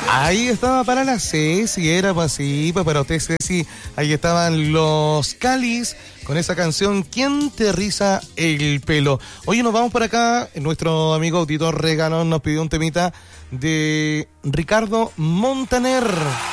Ahí estaba para la Ceci, era pues así, pues para usted Ceci, ahí estaban los Calis con esa canción ¿Quién te riza el pelo? Oye, nos vamos por acá, nuestro amigo auditor Regalón nos pidió un temita de Ricardo Montaner.